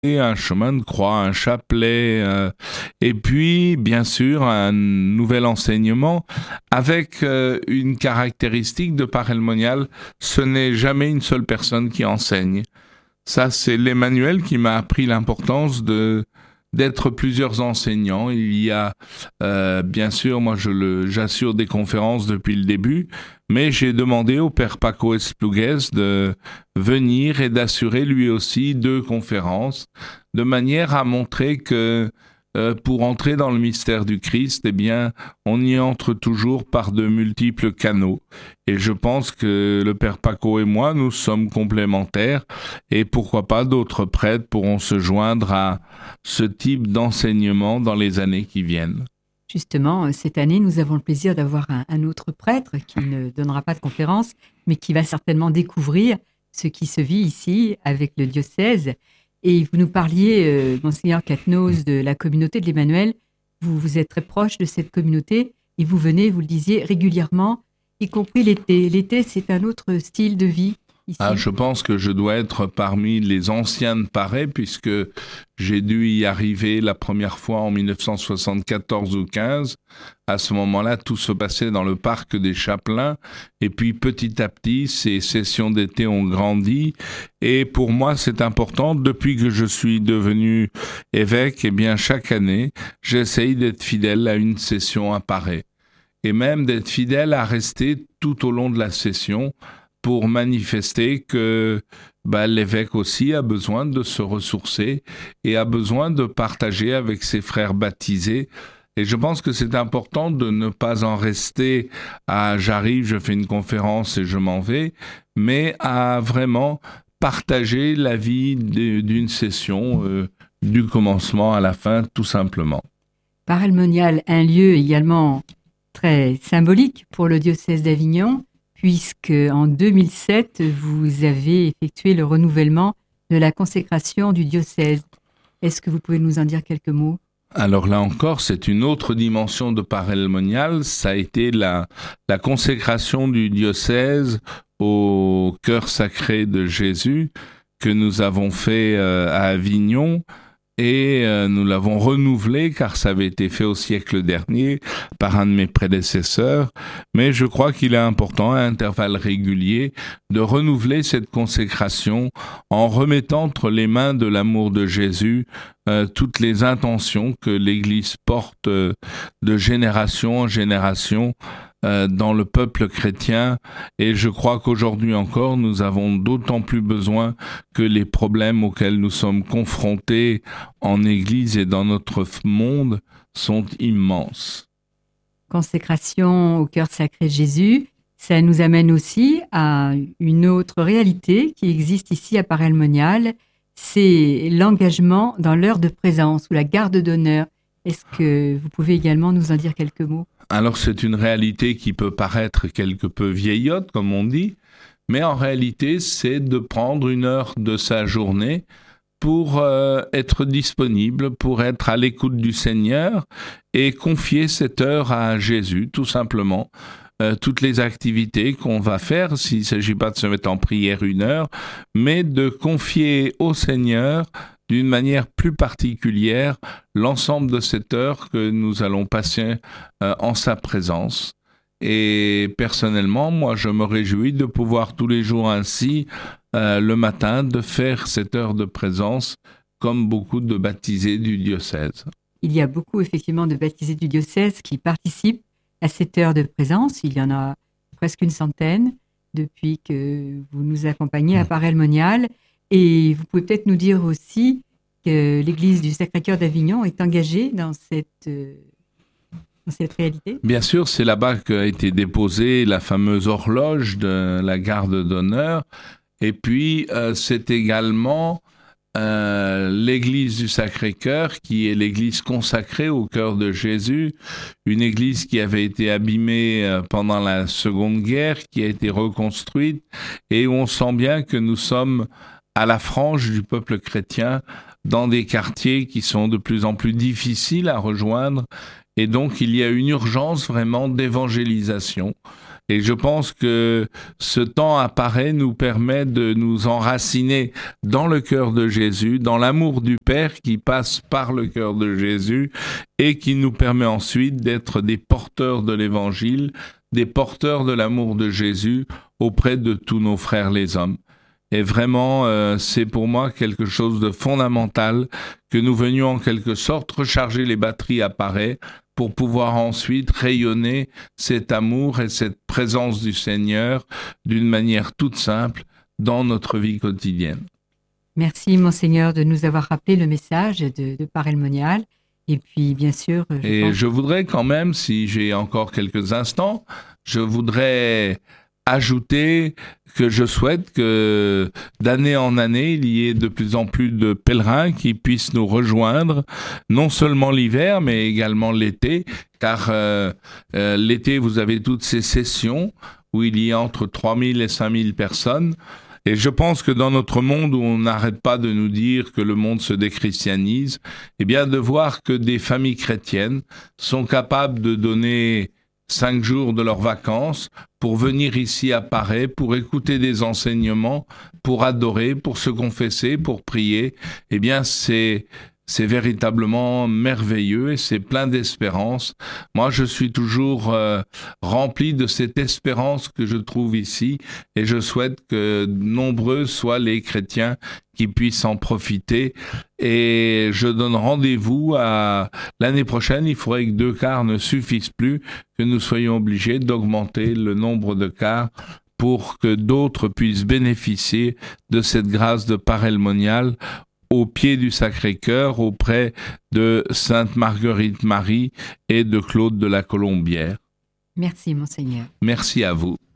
un chemin de croix, un chapelet, et puis bien sûr un nouvel enseignement avec une caractéristique de Parelmonial, ce n'est jamais une seule personne qui enseigne. Ça, c'est l'Emmanuel qui m'a appris l'importance d'être plusieurs enseignants. Il y a, bien sûr, moi j'assure des conférences depuis le début, mais j'ai demandé au père Paco Esplugues de venir et d'assurer lui aussi 2 conférences, de manière à montrer que pour entrer dans le mystère du Christ, eh bien, on y entre toujours par de multiples canaux. Et je pense que le père Paco et moi, nous sommes complémentaires et pourquoi pas d'autres prêtres pourront se joindre à ce type d'enseignement dans les années qui viennent. Justement, cette année, nous avons le plaisir d'avoir un autre prêtre qui ne donnera pas de conférence, mais qui va certainement découvrir ce qui se vit ici avec le diocèse. Et vous nous parliez, Monseigneur Catnos, de la communauté de l'Emmanuel. Vous êtes très proche de cette communauté et vous venez, vous le disiez, régulièrement, y compris l'été. L'été, c'est un autre style de vie ici. Je pense que je dois être parmi les anciens de Paray, puisque j'ai dû y arriver la première fois en 1974 ou 15. À ce moment-là, tout se passait dans le parc des Chapelains. Et puis, petit à petit, ces sessions d'été ont grandi. Et pour moi, c'est important. Depuis que je suis devenu évêque, eh bien, chaque année, j'essaye d'être fidèle à une session à Paray. Et même d'être fidèle à rester tout au long de la session, pour manifester que l'évêque aussi a besoin de se ressourcer et a besoin de partager avec ses frères baptisés. Et je pense que c'est important de ne pas en rester à j'arrive, je fais une conférence et je m'en vais, mais à vraiment partager la vie d'une session du commencement à la fin, tout simplement. Parelmonial, un lieu également très symbolique pour le diocèse d'Avignon, puisque en 2007, vous avez effectué le renouvellement de la consécration du diocèse. Est-ce que vous pouvez nous en dire quelques mots ? Alors là encore, c'est une autre dimension de Parelmonial. Ça a été la consécration du diocèse au cœur sacré de Jésus que nous avons fait à Avignon. Et nous l'avons renouvelé car ça avait été fait au siècle dernier par un de mes prédécesseurs. Mais je crois qu'il est important, à intervalles réguliers, de renouveler cette consécration en remettant entre les mains de l'amour de Jésus toutes les intentions que l'Église porte de génération en génération dans le peuple chrétien, et je crois qu'aujourd'hui encore nous avons d'autant plus besoin que les problèmes auxquels nous sommes confrontés en Église et dans notre monde sont immenses. Consécration au cœur sacré de Jésus, ça nous amène aussi à une autre réalité qui existe ici à Parelmonial, c'est l'engagement dans l'heure de présence ou la garde d'honneur. Est-ce que vous pouvez également nous en dire quelques mots ? Alors c'est une réalité qui peut paraître quelque peu vieillotte, comme on dit, mais en réalité c'est de prendre une heure de sa journée pour être disponible, pour être à l'écoute du Seigneur et confier cette heure à Jésus, tout simplement. Toutes les activités qu'on va faire, s'il ne s'agit pas de se mettre en prière 1 heure, mais de confier au Seigneur d'une manière plus particulière l'ensemble de cette heure que nous allons passer en sa présence. Et personnellement, moi, je me réjouis de pouvoir tous les jours ainsi, le matin, de faire cette heure de présence comme beaucoup de baptisés du diocèse. Il y a beaucoup, effectivement, de baptisés du diocèse qui participent à cette heure de présence. Il y en a presque une centaine depuis que vous nous accompagnez à Parelmonial. Et vous pouvez peut-être nous dire aussi que l'Église du Sacré-Cœur d'Avignon est engagée dans cette réalité. Bien sûr, c'est là-bas qu'a été déposée la fameuse horloge de la garde d'honneur. Et puis, c'est également l'Église du Sacré-Cœur, qui est l'Église consacrée au cœur de Jésus, une Église qui avait été abîmée pendant la Seconde Guerre, qui a été reconstruite, et où on sent bien que nous sommes à la frange du peuple chrétien, dans des quartiers qui sont de plus en plus difficiles à rejoindre, et donc il y a une urgence vraiment d'évangélisation. Et je pense que ce temps à Paray nous permet de nous enraciner dans le cœur de Jésus, dans l'amour du Père qui passe par le cœur de Jésus et qui nous permet ensuite d'être des porteurs de l'Évangile, des porteurs de l'amour de Jésus auprès de tous nos frères les hommes. Et vraiment, c'est pour moi quelque chose de fondamental que nous venions en quelque sorte recharger les batteries à Paray pour pouvoir ensuite rayonner cet amour et cette présence du Seigneur d'une manière toute simple dans notre vie quotidienne. Merci, Monseigneur, de nous avoir rappelé le message de Paray-le-Monial. Et puis, bien sûr... Je voudrais quand même, si j'ai encore quelques instants, je voudrais ajouter que je souhaite que d'année en année, il y ait de plus en plus de pèlerins qui puissent nous rejoindre, non seulement l'hiver, mais également l'été, car l'été, vous avez toutes ces sessions où il y a entre 3000 et 5000 personnes. Et je pense que dans notre monde où on n'arrête pas de nous dire que le monde se déchristianise, eh bien de voir que des familles chrétiennes sont capables de donner 5 jours de leurs vacances pour venir ici à Paray, pour écouter des enseignements, pour adorer, pour se confesser, pour prier, eh bien c'est véritablement merveilleux et c'est plein d'espérance. Moi, je suis toujours rempli de cette espérance que je trouve ici et je souhaite que nombreux soient les chrétiens qui puissent en profiter. Et je donne rendez-vous à l'année prochaine. Il faudrait que 2 quarts ne suffisent plus, que nous soyons obligés d'augmenter le nombre de quarts pour que d'autres puissent bénéficier de cette grâce de Paray-le-Monial au pied du Sacré-Cœur, auprès de Sainte Marguerite Marie et de Claude de la Colombière. Merci, Monseigneur. Merci à vous.